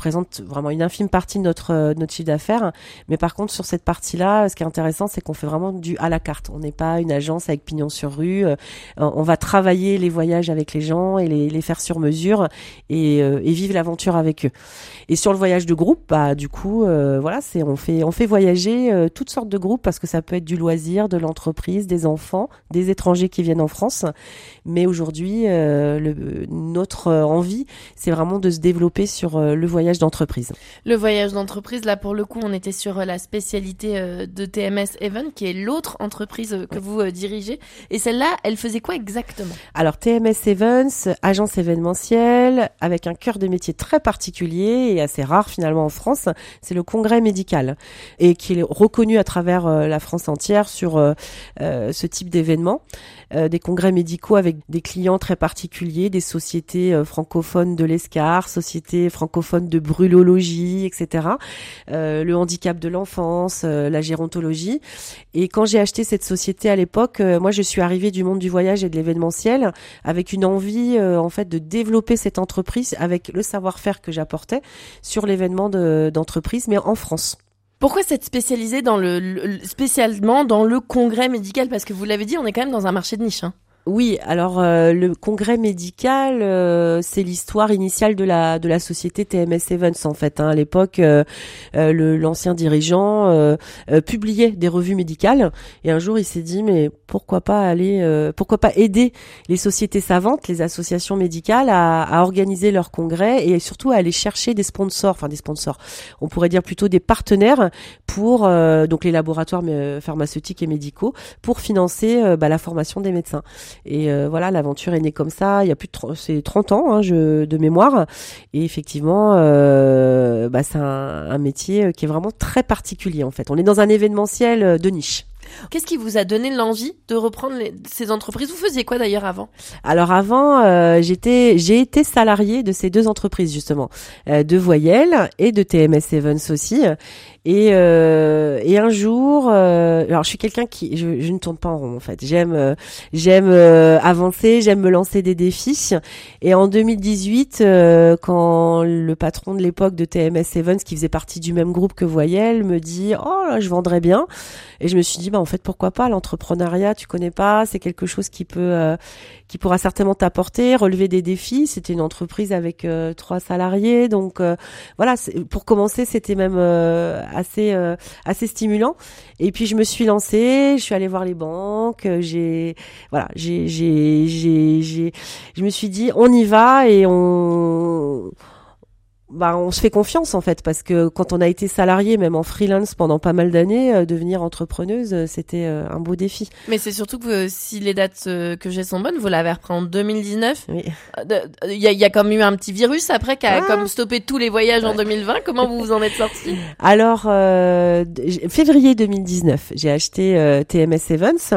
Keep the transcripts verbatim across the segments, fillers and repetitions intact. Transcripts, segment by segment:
représente vraiment une infime partie de notre, euh, notre chiffre d'affaires. Mais par contre, sur cette partie-là, ce qui est intéressant, c'est qu'on fait vraiment du à la carte. On n'est pas une agence avec pignon sur rue. Euh, on va travailler les voyages avec les gens et les, les faire sur mesure et, euh, et vivre l'aventure avec eux. Et sur le voyage de groupe, bah du coup, euh, voilà, c'est on fait on fait voyager euh, toutes sortes de groupes parce que ça peut être du loisir, de l'entreprise, des enfants, des étrangers qui viennent en France. Mais aujourd'hui, euh, le, notre envie, c'est vraiment de se développer sur euh, le voyage d'entreprise. Le voyage d'entreprise, là pour le coup, on était sur la spécialité euh, de T M S Event, qui est l'autre entreprise euh, que vous euh, dirigez. Et celle-là, elle faisait quoi exactement ? Alors T M S Events, agence événementielle, avec un cœur de métier très particulier et assez rare finalement en France, c'est le congrès médical et qui est reconnu à travers euh, la France entière sur euh, euh, ce type d'événement. Euh, des congrès médicaux avec des clients très particuliers, des sociétés euh, francophones de l'Escar, sociétés francophones de brûlologie, et cetera. Euh, le handicap de l'enfance, euh, la gérontologie. Et quand j'ai acheté cette société à l'époque, euh, moi je suis arrivée du monde du voyage et de l'événementiel avec une envie euh, en fait de développer cette entreprise avec le savoir-faire que j'apportais sur l'événement de, d'entreprise, mais en France. Pourquoi s'être spécialisé dans le, le spécialement dans le congrès médical ? Parce que vous l'avez dit, on est quand même dans un marché de niche, hein. Oui, alors euh, le congrès médical, euh, c'est l'histoire initiale de la de la société T M S Events en fait. Hein. À l'époque, euh, euh, le, l'ancien dirigeant euh, euh, publiait des revues médicales et un jour il s'est dit mais pourquoi pas aller, euh, pourquoi pas aider les sociétés savantes, les associations médicales à, à organiser leurs congrès et surtout à aller chercher des sponsors, enfin des sponsors, on pourrait dire plutôt des partenaires pour euh, donc les laboratoires pharmaceutiques et médicaux pour financer euh, bah, la formation des médecins. Et euh, voilà, l'aventure est née comme ça. Il y a plus de trente, c'est trente ans hein, je, de mémoire. Et effectivement, euh, bah, c'est un, un métier qui est vraiment très particulier en fait. On est dans un événementiel de niche. Qu'est-ce qui vous a donné l'envie de reprendre les, ces entreprises ? Vous faisiez quoi d'ailleurs avant ? Alors avant, euh, j'étais, j'ai été salariée de ces deux entreprises justement, euh, de Voyelles et de T M S Events aussi. Et euh, et un jour, euh, alors je suis quelqu'un qui, je, je ne tourne pas en rond en fait. J'aime euh, j'aime euh, avancer, j'aime me lancer des défis. Et en deux mille dix-huit, euh, quand le patron de l'époque de T M S Events, qui faisait partie du même groupe que Voyelles, me dit oh là, je vendrais bien. Et je me suis dit bah en fait pourquoi pas, l'entrepreneuriat, tu connais pas, c'est quelque chose qui peut euh, qui pourra certainement t'apporter, relever des défis. C'était une entreprise avec euh, trois salariés, donc euh, voilà. C'est, pour commencer, c'était même euh, assez euh, assez stimulant. Et puis je me suis lancée, je suis allée voir les banques, j'ai voilà, j'ai j'ai j'ai j'ai je me suis dit on y va et on bah, on se fait confiance en fait parce que quand on a été salarié, même en freelance pendant pas mal d'années, euh, devenir entrepreneuse, euh, c'était euh, un beau défi. Mais c'est surtout que euh, si les dates euh, que j'ai sont bonnes, vous l'avez repris en deux mille dix-neuf. Oui. Il euh, y a, y a comme eu un petit virus après qui a Ah. comme stoppé tous les voyages en deux mille vingt. Comment vous vous en êtes sortis ? Alors, euh, février deux mille dix-neuf, j'ai acheté euh, T M S Events.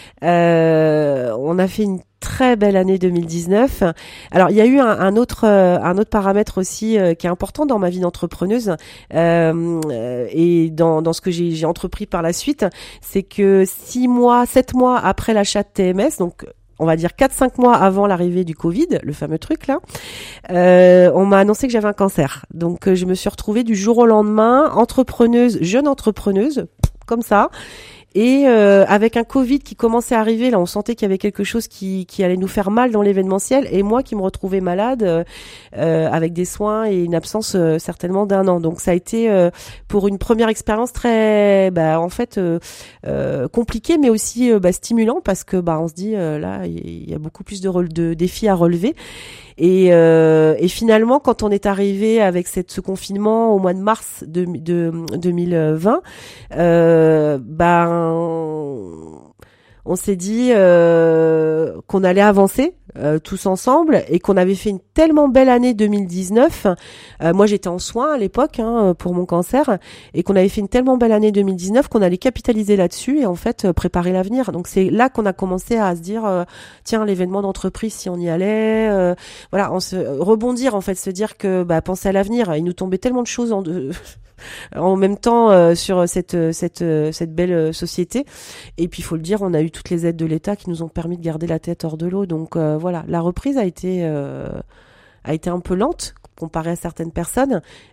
Euh, on a fait une très belle année deux mille dix-neuf. Alors il y a eu un, un autre euh, un autre paramètre aussi euh, qui est important dans ma vie d'entrepreneuse euh, euh, et dans dans ce que j'ai j'ai entrepris par la suite, c'est que six mois, sept mois après l'achat de T M S, donc on va dire quatre cinq mois avant l'arrivée du Covid, le fameux truc là, euh, on m'a annoncé que j'avais un cancer. Donc euh, je me suis retrouvée du jour au lendemain entrepreneuse, jeune entrepreneuse, comme ça. Et euh, avec un Covid qui commençait à arriver, là, on sentait qu'il y avait quelque chose qui, qui allait nous faire mal dans l'événementiel. Et moi qui me retrouvais malade, euh, euh, avec des soins et une absence euh, certainement d'un an. Donc ça a été euh, pour une première expérience très, bah, en fait, euh, euh, compliquée, mais aussi euh, bah, stimulant parce que bah, on se dit euh, là, il y a beaucoup plus de, re- de défis à relever. Et, euh, et finalement, quand on est arrivé avec cette, ce confinement au mois de mars de, de deux mille vingt, euh, ben on s'est dit euh, qu'on allait avancer euh, tous ensemble et qu'on avait fait une tellement belle année deux mille dix-neuf. Euh, moi, j'étais en soins à l'époque hein, pour mon cancer et qu'on avait fait une tellement belle année deux mille dix-neuf qu'on allait capitaliser là-dessus et en fait euh, préparer l'avenir. Donc c'est là qu'on a commencé à se dire euh, tiens, l'événement d'entreprise si on y allait, euh, voilà, on se rebondir en fait, se dire que bah penser à l'avenir. Il nous tombait tellement de choses en deux. en même temps euh, sur cette cette cette belle société et puis il faut le dire, on a eu toutes les aides de l'État qui nous ont permis de garder la tête hors de l'eau. Donc euh, voilà, la reprise a été euh, a été un peu lente comparée à certaines personnes,